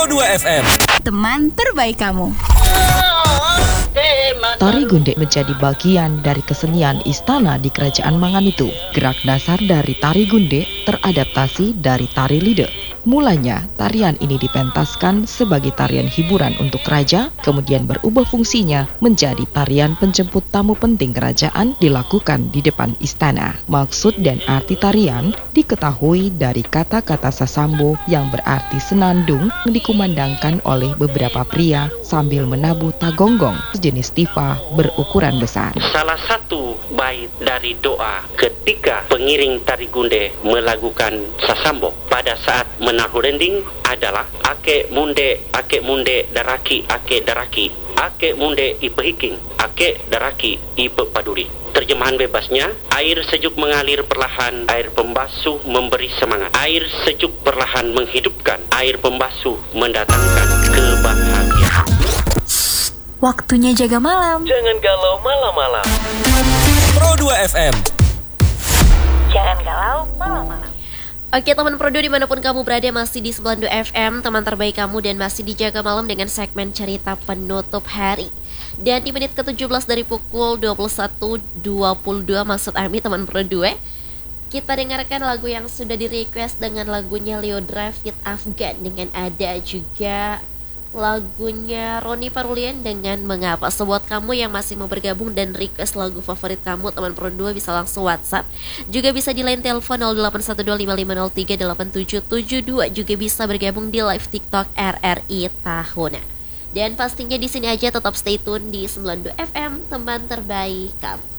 Pro 2 FM, teman terbaik kamu. Tari Gundek menjadi bagian dari kesenian istana di Kerajaan Mangan itu. Gerak dasar dari tari Gundek teradaptasi dari tari Lide. Mulanya, tarian ini dipentaskan sebagai tarian hiburan untuk raja, kemudian berubah fungsinya menjadi tarian penjemput tamu penting kerajaan dilakukan di depan istana. Maksud dan arti tarian diketahui dari kata-kata sasambo yang berarti senandung yang dikumandangkan oleh beberapa pria sambil menabuh tagonggong, sejenis tifa berukuran besar. Salah satu bait dari doa ketika pengiring tari gunde melakukan sasambo pada saat menahu rending adalah ake munde daraki ake munde ipehiking ake daraki ipe paduri. Terjemahan bebasnya, air sejuk mengalir perlahan, air pembasuh memberi semangat. Air sejuk perlahan menghidupkan, air pembasuh mendatangkan kebahagiaan. Waktunya jaga malam. jangan galau malam-malam. Pro 2 FM. Jangan galau malam-malam. Oke teman Pro 2 dimanapun kamu berada, masih di 92 FM, teman terbaik kamu, dan masih dijaga malam dengan segmen cerita penutup hari. Dan di menit ke-17 dari pukul 21.22 maksud Ami teman Pro 2, kita dengarkan lagu yang sudah di request dengan lagunya Leo Drive Fit Afgan, dengan ada juga lagunya Roni Parulian dengan Mengapa. So buat kamu yang masih mau bergabung dan request lagu favorit kamu teman Pro 2 bisa langsung WhatsApp, juga bisa di line telepon 081255038772, juga bisa bergabung di live TikTok RRI Tahunan. Dan pastinya di sini aja tetap stay tune di 92 FM, teman terbaik kamu.